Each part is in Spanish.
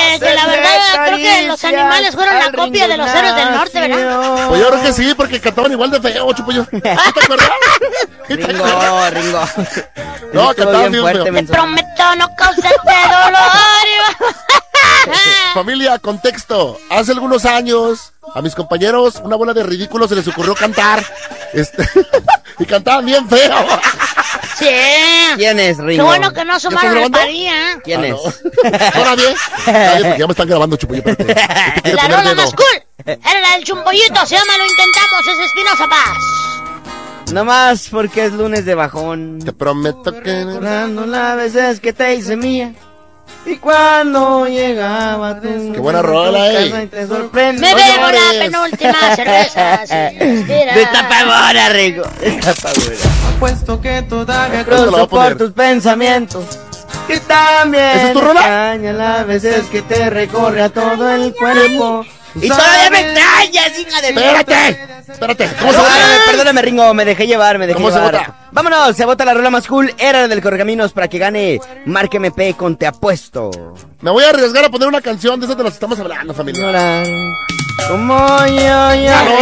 que la verdad creo que los animales fueron la copia de los héroes del norte, ¿verdad? Pues yo creo que sí, porque cantaban igual de feo, Chupollo. ¿No te acuerdas? Ringo. No, cantaban bien feo. Te prometo no causarte dolor. Familia, contexto. Hace algunos años, a mis compañeros, una bola de ridículos se les ocurrió cantar. Y cantaban bien feo. Sí. ¿Quién es, Ringo? Qué bueno que no asomaron el Parilla. ¿Quién es? ¿No nadie? Nadie, porque ya me están grabando, Chupollo. La rola más cool era la del Chumpollito. Se llama Lo Intentamos, es Espinosa Paz. No más porque es lunes de bajón. Te prometo que... Recordando las veces que te hice mía. Y cuando llegaba tú... ¡Qué buena rola, te sorprende. Me bebo la penúltima cerveza. Destapa ahora, Rico. Destapa ahora. Apuesto que todavía cruzo por tus pensamientos. Y también ¿esa es tu rola? extraña las veces que te recorre a todo el cuerpo. Y todavía me extrañas, hija de... Espérate. ¿Cómo se vota? Perdóname, Ringo, me dejé llevar. ¿Cómo se vota? Vámonos, se vota la rola más cool. Era la del Correcaminos para que gane Marque MP con Te Apuesto. Me voy a arriesgar a poner una canción de esas de las que estamos hablando, familia. Hola. Como yo.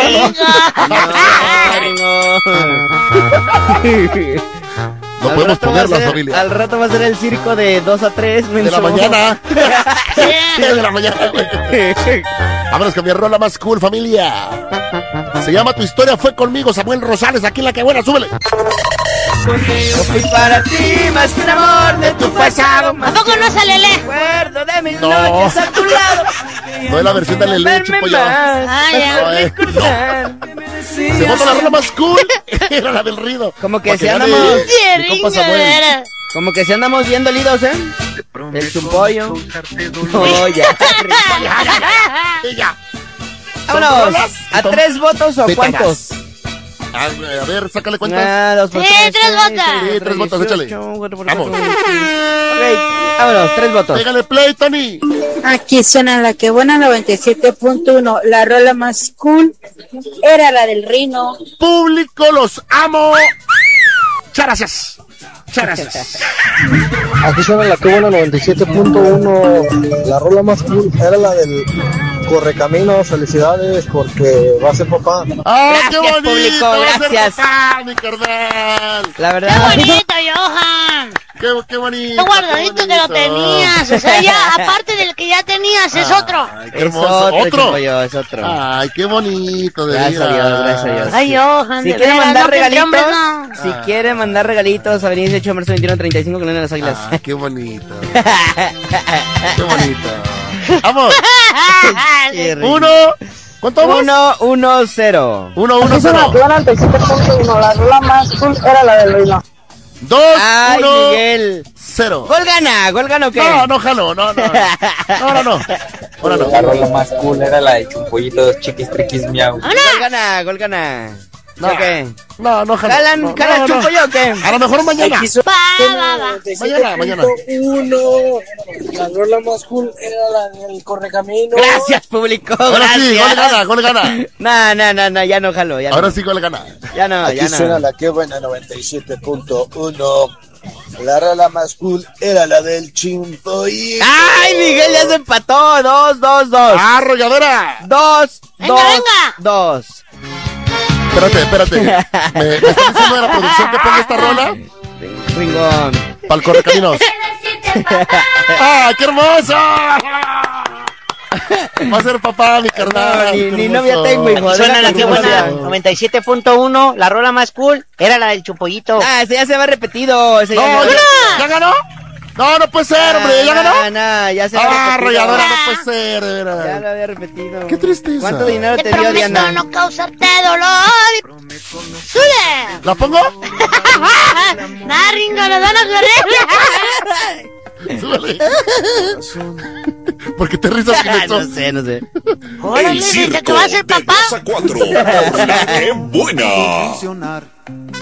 No podemos ponerlas, familia. Al rato va a ser el circo de 2 a 3. De la mañana. Sí, de la mañana, güey. Vámonos con mi rola más cool, familia. Se llama Tu Historia Fue Conmigo, Samuel Rosales. Aquí en La Que Buena, súbele. Porque yo fui para ti más que un amor de tu pasado. ¿A poco no sale Le? Recuerdo de mis noches a tu lado. No es la versión de Lele, Chupollo. Se vota la rola más cool. Era la del Rido. Como que si andamos... Como que si andamos bien dolidos, ¿eh? El chumpollo. No, ya. Vámonos. ¿A 3 votos o cuántos? A ver, sácale cuentas. 2 por 3. 3 votos. Sí, 3 votos, échale. Vamos. Ok, vámonos, 3 votos. Pégale play, Tony. Aquí suena La Que Buena 97.1. La rola más cool era la del Rino. Público, los amo. Muchas gracias. Aquí suena La Que Buena 97.1. La rola más cool era la del Correcaminos. Felicidades porque va a ser papá. ¡Ah, Gracias, qué bonito! público, Va a ser gracias. papá, mi carnal. La verdad. ¡Qué bonito, Johan! ¡Qué bonito! ¡Qué guardadito que lo tenías! O sea, ya, aparte del que ya tenías, es otro. Ay, qué Es hermoso. otro, Chupollo, es otro. Ay, qué bonito, de Gracias a Dios, gracias a Dios. Ay, Johan, Si de quieren veras, mandar no, que regalitos, hombre, no. si quieren mandar regalitos, Avenida 18 de marzo 2135, Colonia de las Águilas. Ay, qué bonito. Qué bonito. ¡Vamos! Qué rico. 1. ¿Cuánto vamos? 1-1-0. 1-1-0. 97.1. La rola más cool era la del Rino. 2, Ay, 1, Miguel. 0. ¿Gol gana o qué? No, jalo, no. Ahora no. La rola más cool era la de Chumpollito Chiquis Triquis Miau. Gol gana. No. ¿O qué? No, jalo. ¿Jalan Chumpollo o qué? A lo mejor mañana. Mañana. 1. La rola más cool era la del Correcaminos. Gracias, público. Ahora sí, Gracias. gol gana. No, ya no jalo. Ya Ahora no. sí, gol gana. Ya no, Aquí ya no. suena La Que Buena 97.1. La rola más cool era la del Chimpollito. ¡Ay, Miguel ya se empató! 2-2-2. ¡Ah, arrolladora! 2. Espérate. ¿Me están diciendo de la producción que ponga esta rola? Ringón. Pa'l Correcaminos. ¡Ah, qué hermoso! Va a ser papá, mi carnal. Ni novia tengo, hijo. Suena La Que Buena 97.1. La rola más cool era la del Chumpollito. Ese ya se va repetido. Ese No, ¿ya ganó? No puede ser, hombre. ¿Ya ganó? No, ya se va repetido. Arrolladora, no puede ser, de Ya veras. lo había repetido. Qué tristeza. ¿Cuánto dinero Te te dio, prometo Diana? no causarte dolor. ¡Sule! ¿La pongo? ¡Nah, Ringo, nos van a correr! Súbele. ¿Por qué te risas con eso? No sé. Órale, dice que va a ser papá. 4 con La Que Buena.